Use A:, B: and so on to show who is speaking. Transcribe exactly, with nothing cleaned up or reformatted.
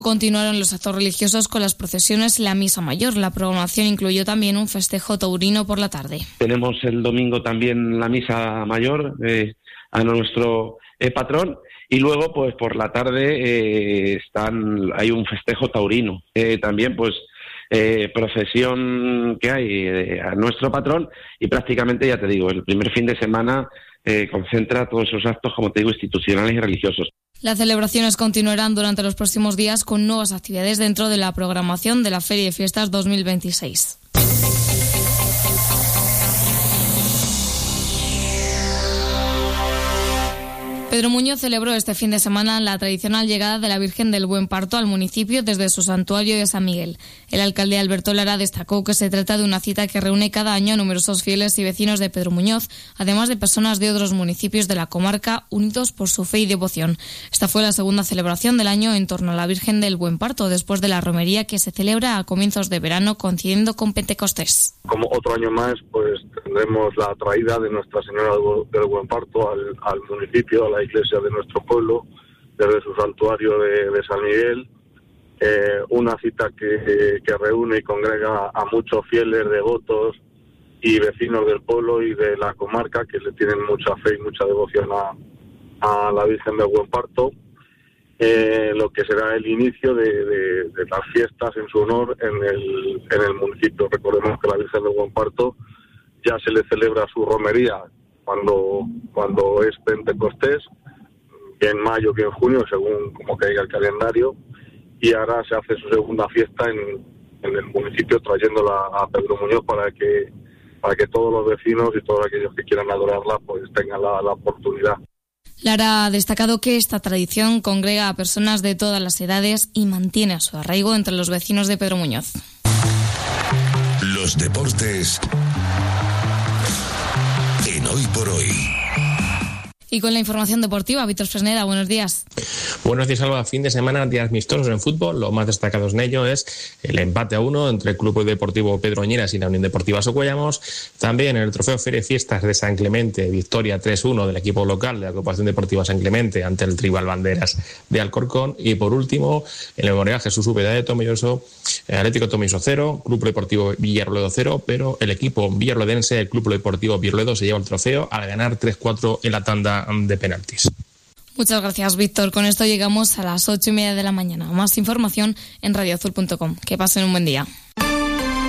A: Continuaron los actos religiosos con las procesiones y la misa mayor. La programación incluyó también un festejo taurino por la tarde.
B: Tenemos el domingo también la misa mayor eh, a nuestro eh, patrón y luego pues por la tarde eh, están hay un festejo taurino. Eh, también pues eh, procesión que hay eh, a nuestro patrón y prácticamente, ya te digo, el primer fin de semana eh, concentra todos esos actos, como te digo, institucionales y religiosos.
A: Las celebraciones continuarán durante los próximos días con nuevas actividades dentro de la programación de la Feria de Fiestas dos mil veintiséis. Pedro Muñoz celebró este fin de semana la tradicional llegada de la Virgen del Buen Parto al municipio desde su santuario de San Miguel. El alcalde Alberto Lara destacó que se trata de una cita que reúne cada año a numerosos fieles y vecinos de Pedro Muñoz, además de personas de otros municipios de la comarca unidos por su fe y devoción. Esta fue la segunda celebración del año en torno a la Virgen del Buen Parto, después de la romería que se celebra a comienzos de verano coincidiendo con Pentecostés.
C: Como otro año más, pues tendremos la traída de Nuestra Señora del Buen Parto al, al municipio, a la iglesia de nuestro pueblo, desde su santuario de, de San Miguel, eh, una cita que, que reúne y congrega a muchos fieles, devotos y vecinos del pueblo y de la comarca que le tienen mucha fe y mucha devoción a, a la Virgen del Buen Parto, eh, lo que será el inicio de, de, de las fiestas en su honor en el, en el municipio. Recordemos que la Virgen del Buen Parto ya se le celebra su romería cuando cuando es Pentecostés, que en mayo, que en junio, según como caiga el calendario, y ahora se hace su segunda fiesta en, en el municipio, trayéndola a Pedro Muñoz para que para que todos los vecinos y todos aquellos que quieran adorarla pues tengan la, la oportunidad.
A: Lara ha destacado que esta tradición congrega a personas de todas las edades y mantiene su arraigo entre los vecinos de Pedro Muñoz.
D: Los deportes en Hoy por Hoy.
A: Y con la información deportiva, Víctor Fresneda, buenos días.
E: Buenos días, Alba. Fin de semana, días amistosos en fútbol. Lo más destacado en ello es el empate a uno entre el Club Deportivo Pedroñeras y la Unión Deportiva Socuellamos. También en el Trofeo Feria de Fiestas de San Clemente, victoria tres uno del equipo local de la Agrupación Deportiva San Clemente ante el Tribal Banderas de Alcorcón. Y por último, en el Memorial Jesús Úbeda de Tomelloso, Atlético Tomelloso cero, Club Deportivo Villarroledo cero, pero el equipo villarroledense, el Club Deportivo Villarroledo, se lleva el trofeo al ganar tres cuatro en la tanda de penaltis.
A: Muchas gracias, Víctor. Con esto llegamos a las ocho y media de la mañana. Más información en radio azul punto com. Que pasen un buen día.